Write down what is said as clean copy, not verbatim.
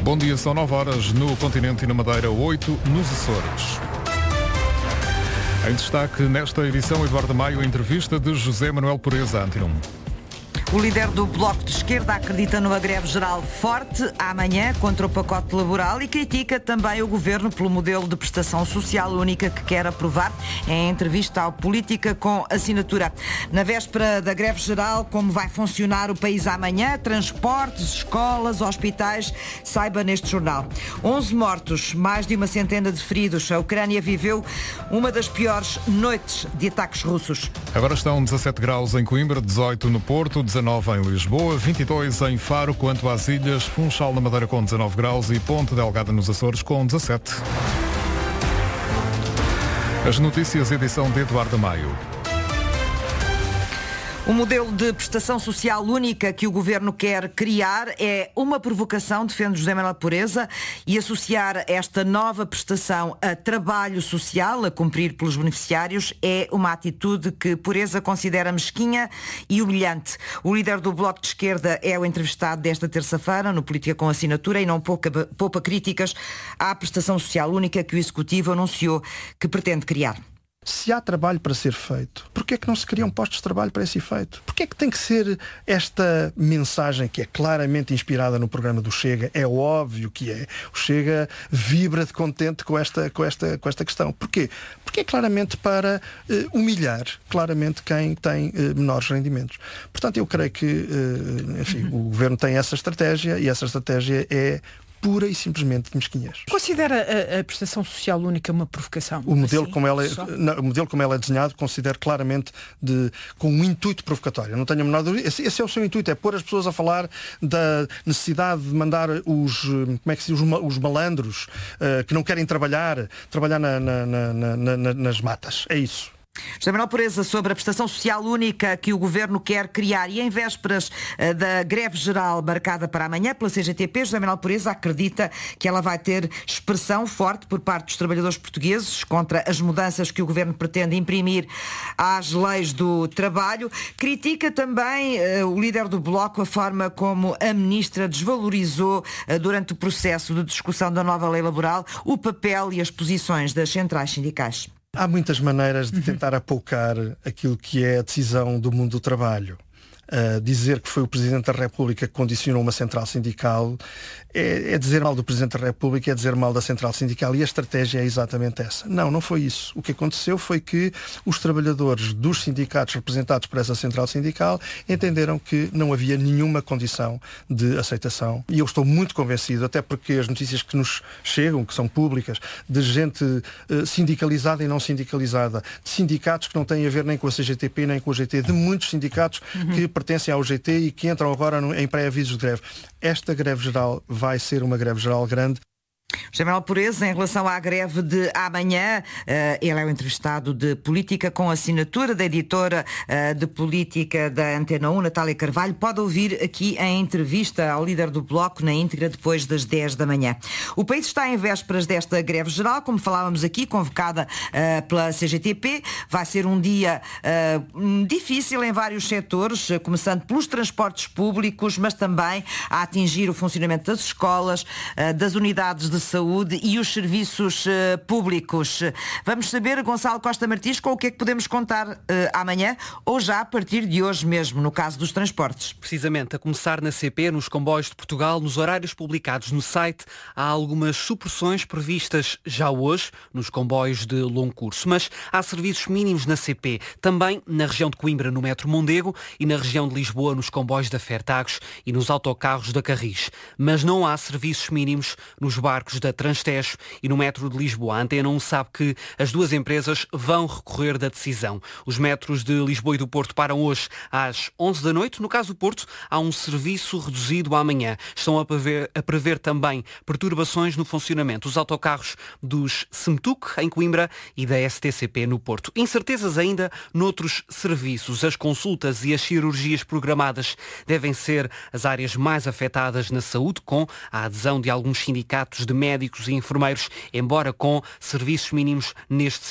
Bom dia, são 9 horas no continente e na Madeira, 8 nos Açores. Em destaque nesta edição, Eduardo Maio, entrevista de José Manuel Pureza, Antena 1. O líder do Bloco de Esquerda acredita numa greve geral forte amanhã contra o pacote laboral e critica também o governo pelo modelo de prestação social única que quer aprovar em entrevista ao Política com Assinatura. Na véspera da greve geral, como vai funcionar o país amanhã, transportes, escolas, hospitais, saiba neste jornal. 11 mortos, mais de uma centena de feridos. A Ucrânia viveu uma das piores noites de ataques russos. Agora estão 17 graus em Coimbra, 18 no Porto, 19 em Lisboa, 22 em Faro. Quanto às ilhas, Funchal na Madeira com 19 graus e Ponte Delgada nos Açores com 17. As notícias, edição de Eduardo Maio. O modelo de prestação social única que o governo quer criar é uma provocação, defende José Manuel Pureza, e associar esta nova prestação a trabalho social a cumprir pelos beneficiários é uma atitude que Pureza considera mesquinha e humilhante. O líder do Bloco de Esquerda é o entrevistado desta terça-feira no Política com Assinatura e não poupa críticas à prestação social única que o Executivo anunciou que pretende criar. Se há trabalho para ser feito, porquê é que não se criam postos de trabalho para esse efeito? Porquê é que tem que ser esta mensagem que é claramente inspirada no programa do Chega? É óbvio que é. O Chega vibra de contente com esta questão. Porquê? Porque é claramente para humilhar claramente quem tem menores rendimentos. Portanto, eu creio que o Governo tem essa estratégia e essa estratégia é pura e simplesmente de mesquinhez. Considera a prestação social única uma provocação? O modelo, como ela é desenhado, considero claramente com um intuito provocatório. Não tenho a menor dúvida. Esse é o seu intuito, é pôr as pessoas a falar da necessidade de mandar os malandros que não querem trabalhar nas matas. É isso. José Manuel Pureza, sobre a prestação social única que o Governo quer criar e em vésperas da greve geral marcada para amanhã pela CGTP, José Manuel Pureza acredita que ela vai ter expressão forte por parte dos trabalhadores portugueses contra as mudanças que o Governo pretende imprimir às leis do trabalho. Critica também o líder do Bloco a forma como a Ministra desvalorizou durante o processo de discussão da nova lei laboral o papel e as posições das centrais sindicais. Há muitas maneiras de tentar apoucar aquilo que é a decisão do mundo do trabalho. Dizer que foi o Presidente da República que condicionou uma central sindical é dizer mal do Presidente da República, é dizer mal da central sindical, e a estratégia é exatamente essa. Não foi isso. O que aconteceu foi que os trabalhadores dos sindicatos representados por essa central sindical entenderam que não havia nenhuma condição de aceitação, e eu estou muito convencido, até porque as notícias que nos chegam, que são públicas, de gente sindicalizada e não sindicalizada, de sindicatos que não têm a ver nem com a CGTP nem com o GT, de muitos sindicatos que pertencem ao GT e que entram agora em pré-avisos de greve. Esta greve geral vai ser uma greve geral grande. José Manuel Pureza, em relação à greve de amanhã, ele é o entrevistado de Política com Assinatura, da editora de Política da Antena 1, Natália Carvalho. Pode ouvir aqui a entrevista ao líder do Bloco na íntegra depois das 10 da manhã. O país está em vésperas desta greve geral, como falávamos aqui, convocada pela CGTP. Vai ser um dia difícil em vários setores, começando pelos transportes públicos, mas também a atingir o funcionamento das escolas, das unidades de saúde e os serviços públicos. Vamos saber, Gonçalo Costa Martins, com o que é que podemos contar amanhã ou já a partir de hoje mesmo, no caso dos transportes. Precisamente, a começar na CP, nos comboios de Portugal, nos horários publicados no site, há algumas supressões previstas já hoje nos comboios de longo curso, mas há serviços mínimos na CP, também na região de Coimbra, no metro Mondego, e na região de Lisboa, nos comboios da Fertagos e nos autocarros da Carris. Mas não há serviços mínimos nos barcos da Transtejo e no metro de Lisboa. A Antena 1 sabe que as duas empresas vão recorrer da decisão. Os metros de Lisboa e do Porto param hoje às 11 da noite. No caso do Porto, há um serviço reduzido amanhã. Estão a prever também perturbações no funcionamento. Os autocarros dos Semtuc, em Coimbra, e da STCP no Porto. Incertezas ainda noutros serviços. As consultas e as cirurgias programadas devem ser as áreas mais afetadas na saúde, com a adesão de alguns sindicatos de médicos e enfermeiros, embora com serviços mínimos neste